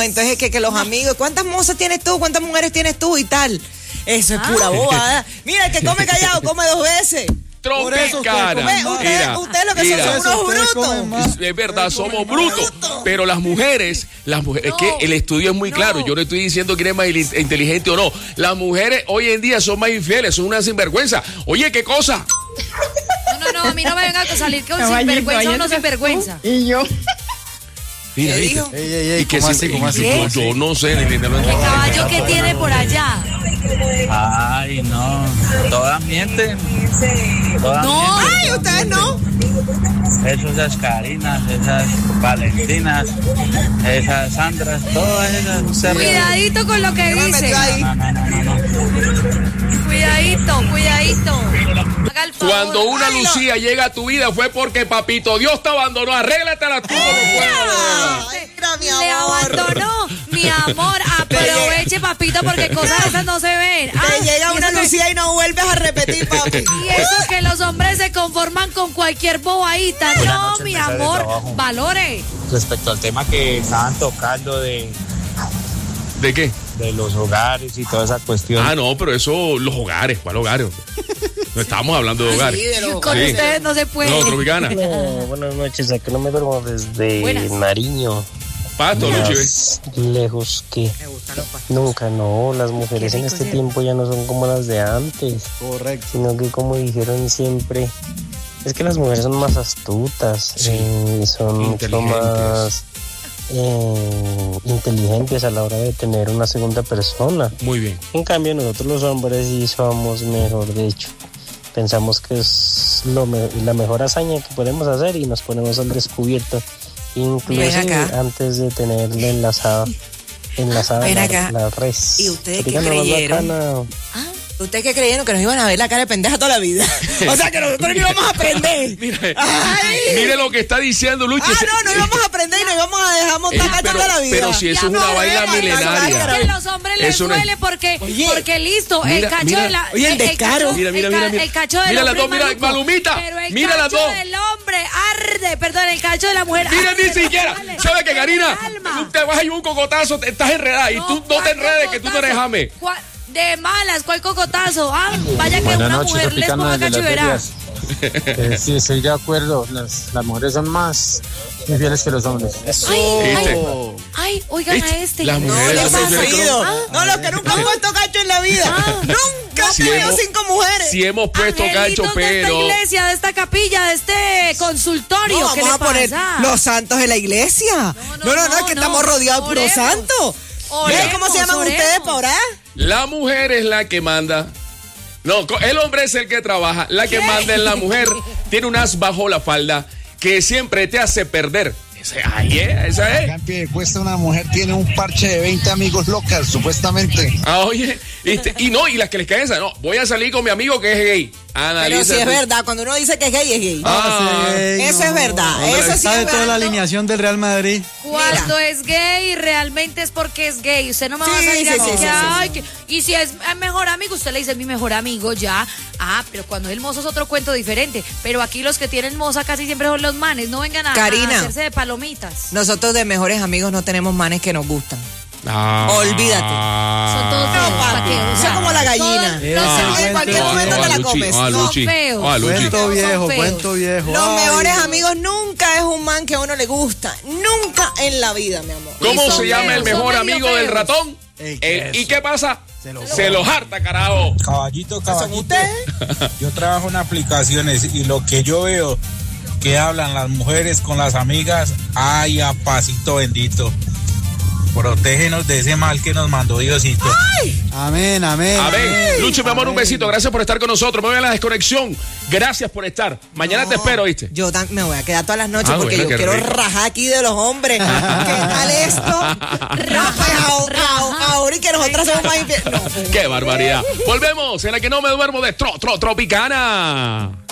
entonces que los amigos, ¿cuántas mozas tienes tú? ¿Cuántas mujeres tienes tú? Y tal. Eso es pura boba. Mira, el que come callado come 2 veces. Tropicana. Ustedes lo que son unos brutos. Es verdad, somos brutos. Pero las mujeres, es que el estudio es muy claro. Yo no estoy diciendo quién es más inteligente o no. Las mujeres hoy en día son más infieles, son una sinvergüenza. Oye, ¿qué cosa? No, a mí no me vengan a salir con sinvergüenza o no sinvergüenza. Y yo. Mira, Ey, ¿cómo así? Yo no sé. ¿El caballo que tiene por allá? Ay, no. Todas mienten. No. Ay, ustedes no. Esas Carinas, esas Valentinas, esas Sandras, todas esas. Cuidadito con lo que dice. No. Cuidadito. Cuando una Lucía llega a tu vida fue porque papito Dios te abandonó. Arréglatela tú como puedas. Le abandonó, mi amor. Aproveche, papito, porque cosas esas no se ven. Te llega una Lucía y no vuelves a repetir, papi. Y eso que los hombres se conforman con cualquier bobadita. No, mi amor, valore. Respecto al tema que estaban tocando ¿De qué? de los hogares y toda esa cuestión. Ah, no, pero eso, los hogares, ¿cuál hogares? No estamos hablando de hogares. Con ustedes no se puede. No, Tropicana. Buenas noches, aquí no me duermo desde Nariño. Pasto, Luchi. Lejos que nunca, no, las mujeres en este tiempo ya no son como las de antes. Correcto. Sino que como dijeron siempre, es que las mujeres son más astutas, son mucho más inteligentes a la hora de tener una segunda persona. Muy bien. En cambio nosotros los hombres sí somos mejor, de hecho. Pensamos que es la mejor hazaña que podemos hacer y nos ponemos al descubierto. Incluso antes de tenerle enlazada la res. ¿Y ustedes qué creyeron? ¿Ustedes qué creyeron? Que nos iban a ver la cara de pendeja toda la vida. O sea, que nosotros no íbamos a aprender. Mire lo que está diciendo Luchi. No íbamos a aprender y nos íbamos a dejar montar cachos toda la vida. Pero si eso es una vaina milenaria. Es que a los hombres les duele porque listo, el cacho de la... Oye, el descaro. Mira. El cacho del mira hombre las dos, mira, Malumita. Pero el mira las dos. cacho del hombre arde, perdón, el cacho de la mujer Mira, arde. ni siquiera. ¿Sabes qué, Karina? Tú te vas a ir un cocotazo, estás enredada. Y tú no te enredes, que tú no eres jame. De malas, ¿cuál cocotazo? Vaya que Buenas una noches, mujer les ponga cacho y verá. Sí, estoy de acuerdo. Las mujeres son más infieles que los hombres. Ay, oigan a este. Las mujeres No, los que nunca han puesto cacho en la vida. Nunca han tenido 5 mujeres. Sí hemos puesto cacho, pero... de esta iglesia, de esta capilla, de este consultorio. No, vamos a poner los santos de la iglesia. No, es que estamos rodeados de puros santos. Mira cómo se llaman ustedes para orar. La mujer es la que manda. No, el hombre es el que trabaja. La que manda es la mujer. Tiene un as bajo la falda que siempre te hace perder. Esa es. En cuesta una mujer tiene un parche de 20 amigos locas, supuestamente. Oye, y las que les caen esa, no, voy a salir con mi amigo que es gay. Pero si es verdad, cuando uno dice que es gay, es gay. Eso es verdad. Eso sí sabe toda la alineación del Real Madrid. Cuando es gay, realmente es porque es gay. Usted no me va a salir aquí. Y si es mejor amigo, usted le dice mi mejor amigo ya. Pero cuando es el mozo es otro cuento diferente. Pero aquí los que tienen moza casi siempre son los manes. No vengan a hacerse de palomitas. Nosotros de mejores amigos no tenemos manes que nos gustan. Olvídate. Son todos feos. Son como la gallina. En cualquier momento te la comes. Son feos. Cuento viejo. Los mejores amigos nunca es un man que a uno le gusta. Nunca en la vida, mi amor. ¿Cómo se llama el mejor amigo del ratón? ¿Y qué pasa? Se los harta, carajo. Caballito. ¿Ustedes? Yo trabajo en aplicaciones y lo que yo veo que hablan las mujeres con las amigas, ay, a pasito bendito. Protégenos de ese mal que nos mandó Diosito. ¡Ay! Amén. Lucho, mi amor, un besito. Gracias por estar con nosotros. Me voy a la desconexión. Gracias por estar. Mañana te espero, ¿viste? Yo me voy a quedar todas las noches porque yo quiero rajar aquí de los hombres. ¿Qué tal esto? Ahora y que nosotras somos más infieles. ¡Qué barbaridad! Volvemos en la que no me duermo de Tropicana.